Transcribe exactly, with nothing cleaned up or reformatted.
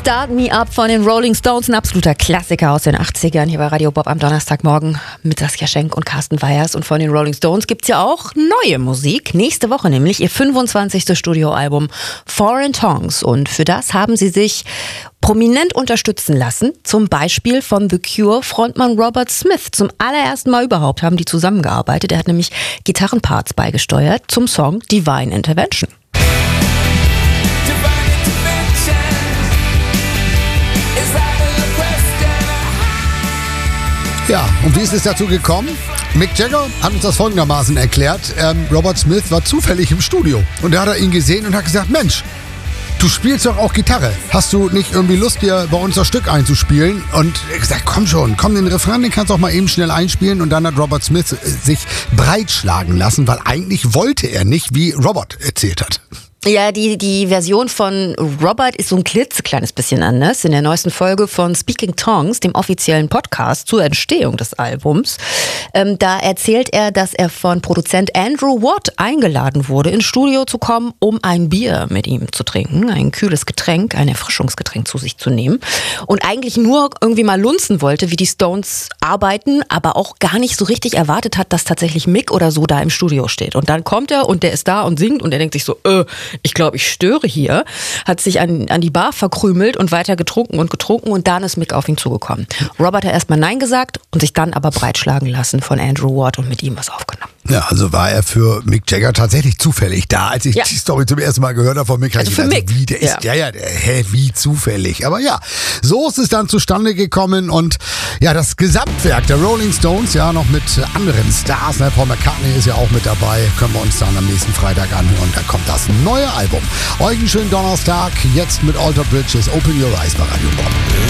Start Me Up von den Rolling Stones, ein absoluter Klassiker aus den achtzigern hier bei Radio Bob am Donnerstagmorgen mit Saskia Schenk und Carsten Weyers. Und von den Rolling Stones gibt's ja auch neue Musik. Nächste Woche nämlich ihr fünfundzwanzigstes Studioalbum Foreign Tongues. Und für das haben sie sich prominent unterstützen lassen, zum Beispiel von The Cure-Frontmann Robert Smith. Zum allerersten Mal überhaupt haben die zusammengearbeitet. Er hat nämlich Gitarrenparts beigesteuert zum Song Divine Intervention. Ja, und wie ist es dazu gekommen? Mick Jagger hat uns das folgendermaßen erklärt. Ähm, Robert Smith war zufällig im Studio und da hat er ihn gesehen und hat gesagt, Mensch, du spielst doch auch Gitarre. Hast du nicht irgendwie Lust, dir bei uns das Stück einzuspielen? Und er hat gesagt, komm schon, komm, den Refrain, den kannst du auch mal eben schnell einspielen. Und dann hat Robert Smith sich breitschlagen lassen, weil eigentlich wollte er nicht, wie Robert erzählt hat. Ja, die, die Version von Robert ist so ein klitzekleines bisschen anders. In der neuesten Folge von Speaking Tongues, dem offiziellen Podcast zur Entstehung des Albums, ähm, da erzählt er, dass er von Produzent Andrew Watt eingeladen wurde, ins Studio zu kommen, um ein Bier mit ihm zu trinken, ein kühles Getränk, ein Erfrischungsgetränk zu sich zu nehmen. Und eigentlich nur irgendwie mal lunzen wollte, wie die Stones arbeiten, aber auch gar nicht so richtig erwartet hat, dass tatsächlich Mick oder so da im Studio steht. Und dann kommt er und der ist da und singt und er denkt sich so, äh, ich glaube, ich störe hier, hat sich an, an die Bar verkrümelt und weiter getrunken und getrunken und dann ist Mick auf ihn zugekommen. Robert hat erstmal Nein gesagt und sich dann aber breitschlagen lassen von Andrew Watt und mit ihm was aufgenommen. Ja, also war er für Mick Jagger tatsächlich zufällig da. Als ich ja. die Story zum ersten Mal gehört habe von Mick, also ich für gedacht, Mick. Wie, der ist, ja, ja, der, hä, wie zufällig. Aber ja, so ist es dann zustande gekommen und ja, das Gesamtwerk der Rolling Stones, ja, noch mit anderen Stars, ne? Paul McCartney ist ja auch mit dabei, können wir uns dann am nächsten Freitag anhören. Da kommt das neue Album. Euch einen schönen Donnerstag, jetzt mit Alter Bridges, Open Your Eyes bei Radio Bob.